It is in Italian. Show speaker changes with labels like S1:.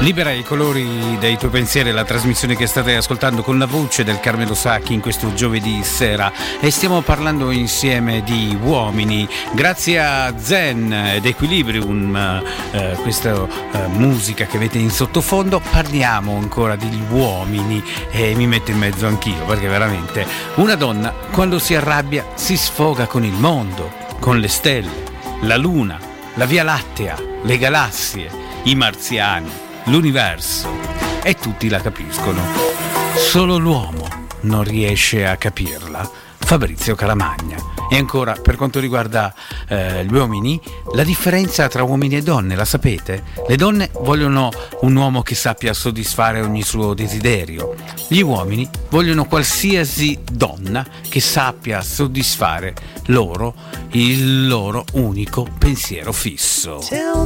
S1: Libera i colori dei tuoi pensieri, la trasmissione che state ascoltando con la voce del Carmelo Sacchi in questo giovedì sera, e stiamo parlando insieme di uomini grazie a Zen ed Equilibrium, questa musica che avete in sottofondo. Parliamo ancora di uomini e mi metto in mezzo anch'io, perché veramente una donna quando si arrabbia si sfoga con il mondo, con le stelle, la luna, la Via Lattea, le galassie, i marziani, l'universo, e tutti la capiscono. Solo l'uomo non riesce a capirla. Fabrizio Caramagna. E ancora, per quanto riguarda gli uomini, la differenza tra uomini e donne, la sapete? Le donne vogliono un uomo che sappia soddisfare ogni suo desiderio. Gli uomini vogliono qualsiasi donna che sappia soddisfare loro il loro unico pensiero fisso.